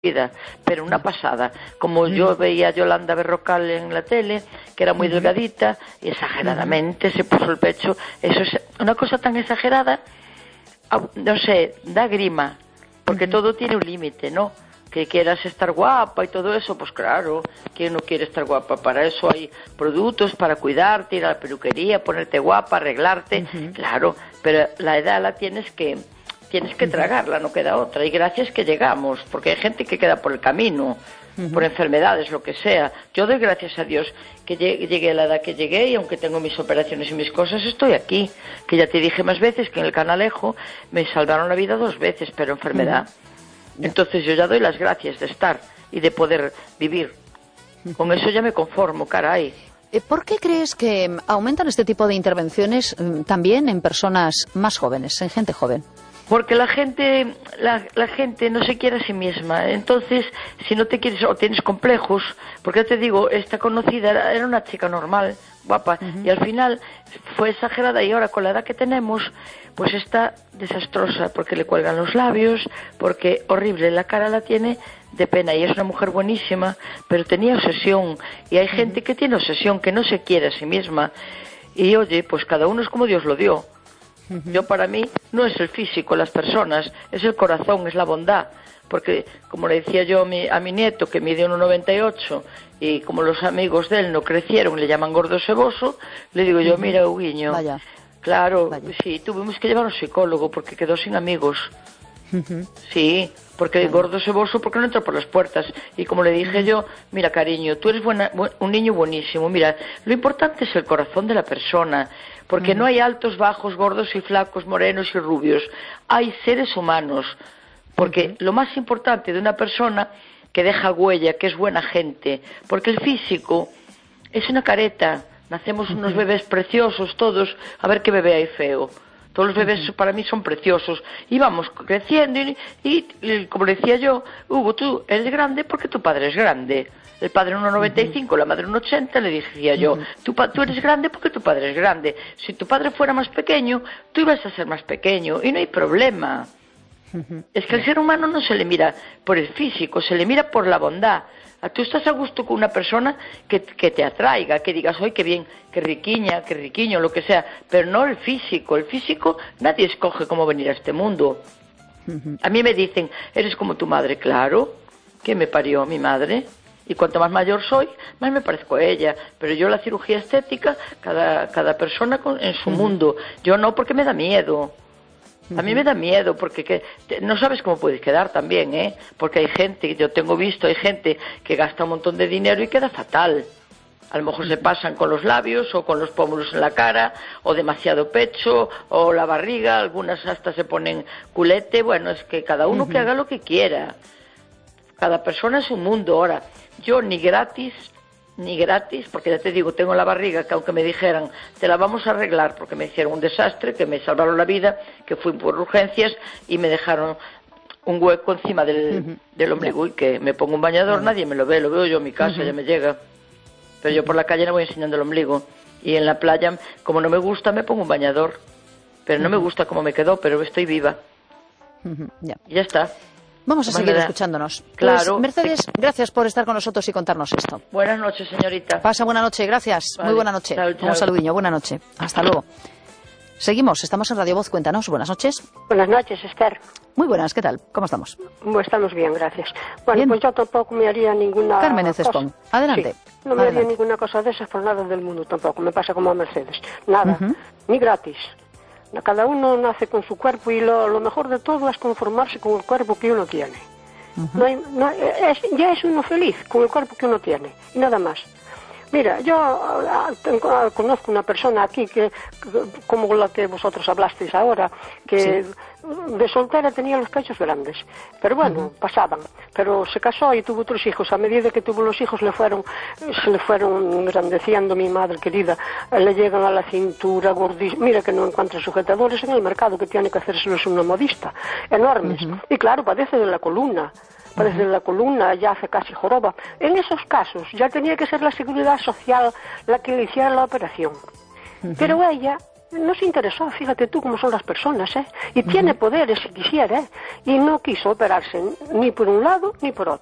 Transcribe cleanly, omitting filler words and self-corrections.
vida, pero una pasada. Como yo veía a Yolanda Berrocal en la tele, que era muy delgadita, y exageradamente se puso el pecho. Eso es una cosa tan exagerada, no sé, da grima, porque todo tiene un límite, ¿no? Que quieras estar guapa y todo eso, pues claro, ¿quién no quiere estar guapa? Para eso hay productos, para cuidarte, ir a la peluquería, ponerte guapa, arreglarte, claro, pero la edad la tienes que tragarla, no queda otra, y gracias que llegamos, porque hay gente que queda por el camino, por enfermedades, lo que sea. Yo doy gracias a Dios que llegué a la edad que llegué, y aunque tengo mis operaciones y mis cosas, estoy aquí, que ya te dije más veces que en el Canalejo me salvaron la vida 2 veces, pero enfermedad. Entonces yo ya doy las gracias de estar y de poder vivir. Con eso ya me conformo, caray. ¿Por qué crees que aumentan este tipo de intervenciones también en personas más jóvenes, en gente joven? Porque la gente no se quiere a sí misma. Entonces, si no te quieres o tienes complejos, porque ya te digo, esta conocida era una chica normal, guapa, y al final fue exagerada, y ahora con la edad que tenemos, pues está desastrosa, porque le cuelgan los labios, porque horrible, la cara la tiene de pena, y es una mujer buenísima, pero tenía obsesión, y hay gente que tiene obsesión, que no se quiere a sí misma, y oye, pues cada uno es como Dios lo dio. Yo, para mí, no es el físico, las personas, es el corazón, es la bondad, porque como le decía yo a mi nieto, que mide 1,98, y como los amigos de él no crecieron, le llaman gordo seboso, le digo yo, mira, Huguiño, claro, sí, tuvimos que llevar a un psicólogo porque quedó sin amigos. Sí, porque gordo seboso, porque no entra por las puertas. Y como le dije yo, mira, cariño, tú eres un niño buenísimo. Mira, lo importante es el corazón de la persona, porque no hay altos, bajos, gordos y flacos, morenos y rubios. Hay seres humanos, porque lo más importante de una persona que deja huella, que es buena gente, porque el físico es una careta. Nacemos unos bebés preciosos todos, a ver qué bebé hay feo. Todos los bebés para mí son preciosos, y vamos creciendo, y como decía yo, Hugo, tú eres grande porque tu padre es grande. El padre 1,95, la madre 1,80, le decía yo, tú eres grande porque tu padre es grande. Si tu padre fuera más pequeño, tú ibas a ser más pequeño, y no hay problema. Es que al ser humano no se le mira por el físico, se le mira por la bondad. Tú estás a gusto con una persona que te atraiga, que digas, ¡ay, qué bien, qué riquiña, qué riquiño, lo que sea! Pero no el físico. El físico nadie escoge cómo venir a este mundo. A mí me dicen, eres como tu madre. Claro, que me parió mi madre. Y cuanto más mayor soy, más me parezco a ella. Pero yo la cirugía estética, cada persona en su mundo. Yo no, porque me da miedo. A mí me da miedo, porque no sabes cómo puedes quedar también, ¿eh? Porque hay gente, yo tengo visto, hay gente que gasta un montón de dinero y queda fatal. A lo mejor se pasan con los labios o con los pómulos en la cara, o demasiado pecho, o la barriga, algunas hasta se ponen culete. Bueno, es que cada uno que haga lo que quiera. Cada persona es un mundo. Ahora, yo ni gratis, porque ya te digo, tengo la barriga que aunque me dijeran, te la vamos a arreglar, porque me hicieron un desastre, que me salvaron la vida, que fui por urgencias y me dejaron un hueco encima del ombligo, y que me pongo un bañador, nadie me lo veo yo en mi casa, ya me llega. Pero yo por la calle no voy enseñando el ombligo, y en la playa, como no me gusta, me pongo un bañador, pero no me gusta cómo me quedó, pero estoy viva. Y ya está. Vamos a seguir escuchándonos. Claro. Pues, Mercedes, gracias por estar con nosotros y contarnos esto. Buenas noches, señorita. Pasa buena noche, gracias. Vale. Muy buena noche. Chao. Un saludiño, buena noche. Hasta luego. Seguimos, estamos en Radio Voz, cuéntanos. Buenas noches. Buenas noches, Esther. Muy buenas, ¿qué tal? ¿Cómo estamos? Estamos bien, gracias. Bueno, bien. Pues yo tampoco me haría ninguna Carmen Cespón, adelante. Sí, no me haría ninguna cosa de esas por nada del mundo tampoco. Me pasa como a Mercedes. Nada, ni gratis. Cada uno nace con su cuerpo, y lo mejor de todo es conformarse con el cuerpo que uno tiene. Ya es uno feliz con el cuerpo que uno tiene, y nada más. Mira, yo conozco una persona aquí que como la que vosotros hablasteis ahora, que de soltera tenía los pechos grandes, pero bueno, pasaban. Pero se casó y tuvo 3 hijos. A medida que tuvo los hijos se le fueron engrandeciendo, mi madre querida. Le llegan a la cintura, gordísima. Mira que no encuentra sujetadores en el mercado, que tiene que hacérselos una modista. Enormes. Y claro, padece de la columna. Parece la columna, ya hace casi joroba. En esos casos ya tenía que ser la Seguridad Social la que le hiciera la operación. Pero ella no se interesó, fíjate tú cómo son las personas, ¿eh? Y tiene poderes si quisiera, ¿eh? Y no quiso operarse ni por un lado ni por otro.